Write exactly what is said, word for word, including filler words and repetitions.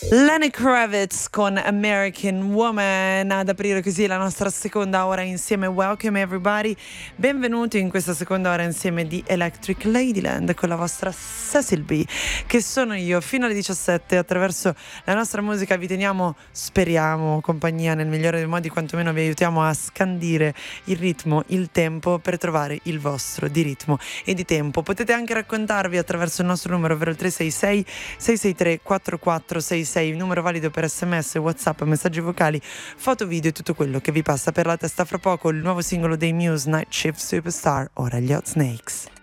Lenny Kravitz con American Woman ad aprire così la nostra seconda ora insieme. Welcome everybody, benvenuti in questa seconda ora insieme di Electric Ladyland con la vostra Cecil B, che sono io. Fino alle diciassette attraverso la nostra musica vi teniamo, speriamo, compagnia nel migliore dei modi, quantomeno vi aiutiamo a scandire il ritmo, il tempo per trovare il vostro di ritmo e di tempo. Potete anche raccontarvi attraverso il nostro numero, ovvero il tre sei sei sei sei tre quattro quattro sei sei, numero valido per sms, whatsapp, messaggi vocali, foto, video e tutto quello che vi passa per la testa. Fra poco il nuovo singolo dei Muse, Night Shift Superstar, ora gli Hot Snakes.